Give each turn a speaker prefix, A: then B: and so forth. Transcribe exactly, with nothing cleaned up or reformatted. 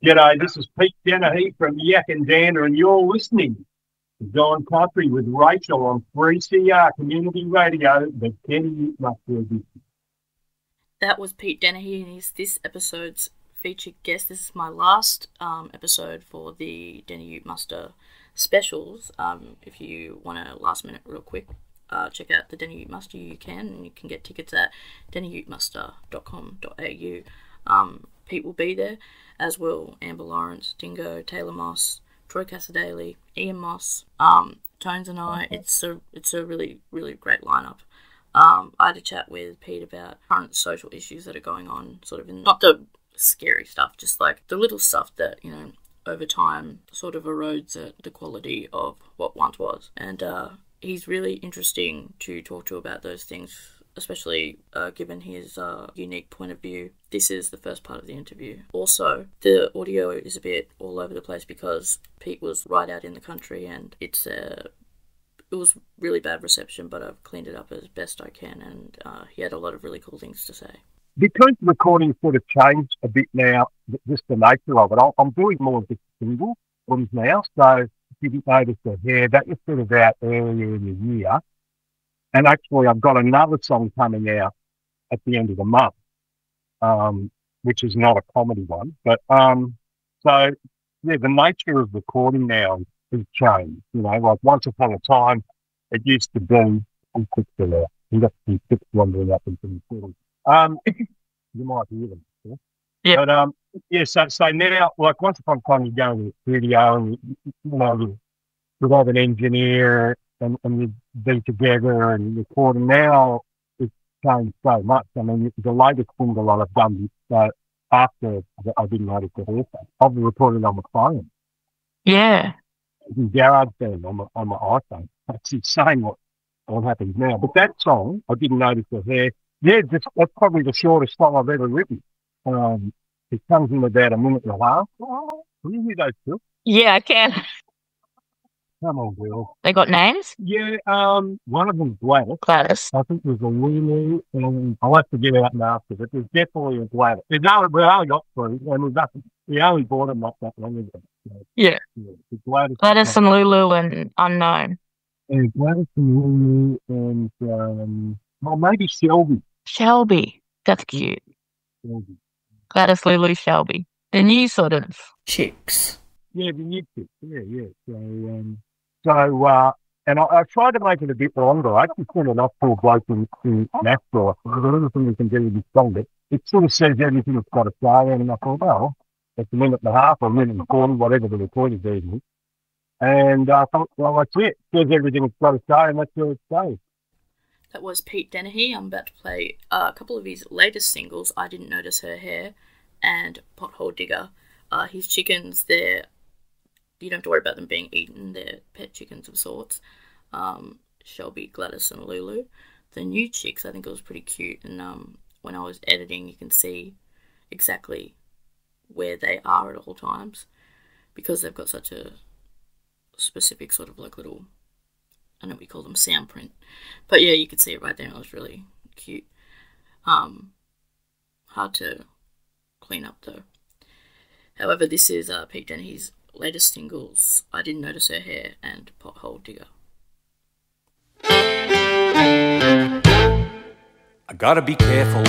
A: G'day, this is Pete Dennehy from Yak and Dander, and you're listening to Don Country with Rachel on three C R Community Radio, the Kenny Ute Muster edition.
B: That was Pete Dennehy, and he's this episode's featured guest. This is my last um, episode for the Denny Ute Muster specials. Um, if you want a last minute real quick, uh, check out the Denny Ute Muster, you can, and you can get tickets at denny ute muster dot com dot a u. Um, Pete will be there, as will Amber Lawrence, Dingo, Taylor Moss, Troy Casadale, Ian Moss, um, Tones and I. It's a it's a really, really great lineup. Um, I had a chat with Pete about current social issues that are going on, sort of in, not the scary stuff, just like the little stuff that, you know, over time sort of erodes uh, the quality of what once was. And uh, he's really interesting to talk to about those things, especially uh, given his uh, unique point of view. This is the first part of the interview. Also, the audio is a bit all over the place because Pete was right out in the country, and it's a, it was really bad reception, but I've cleaned it up as best I can, and uh, he had a lot of really cool things to say.
A: Because the recording sort of changed a bit now, just the nature of it, I'm doing more of the single ones now, so if you didn't notice the hair, that was sort of out earlier in the year. And actually, I've got another song coming out at the end of the month, um, which is not a comedy one. But um, so, yeah, the nature of recording now has changed. You know, like once upon a time, it used to be, I'm quick to that. You got some six wandering up into the city. Um, you might hear them. Yeah.
B: Yeah.
A: But um, yeah, so, so now, like once upon a time, you go into the studio and, you, you know, you, you have an engineer and, and you'd be together and record. And now it's changed so much. I mean, the latest single I've done uh, after I didn't notice the haircut, I've been recording on my phone.
B: Yeah.
A: In GarageBand on my, on my iPhone. That's insane what, what happens now. But that song, I didn't notice the hair. Yeah, just, that's probably the shortest song I've ever written. Um, it comes in about a minute and a half. Oh, can you hear those two?
C: Yeah, I can.
A: Come on, Will.
C: They got names?
A: Yeah, um, one of them's Gladys.
C: Gladys.
A: I think there's a Lulu, and I'll have to get out and after, but there's definitely a Gladys. There's only, we only got three, and we've got, we only bought them not that long ago. So,
C: yeah.
A: yeah the Gladys,
C: Gladys and Lulu and Unknown.
A: And Gladys and Lulu and, um, well, maybe Shelby.
C: Shelby. That's cute.
A: Shelby.
C: Gladys, Lulu, Shelby. The new sort of
B: chicks.
A: Yeah, the new chicks. Yeah, yeah. So, um, so, uh, and I, I tried to make it a bit longer. I actually sent it off to a bloke in, in Nashville. There's anything we can do with this song, but it sort of says everything it's got to say, and I thought, well, it's a minute and a half or a minute and forty, whatever the recording version is. And I thought, well, that's it. It says everything it's got to say, and that's where it stays.
B: That was Pete Dennehy. I'm about to play uh, a couple of his latest singles, I Didn't Notice Her Hair and Pothole Digger. Uh, his chickens, they're, you don't have to worry about them being eaten. They're pet chickens of sorts. Um, Shelby, Gladys and Lulu. The new chicks, I think it was pretty cute. And um, when I was editing, you can see exactly where they are at all times because they've got such a specific sort of like little, I know we call them sound print, but yeah, you could see it right there. It was really cute. Um, hard to clean up though. However, this is uh, Pete Dennehy's latest singles, I Didn't Notice Her Hair and Pothole Digger.
D: I gotta be careful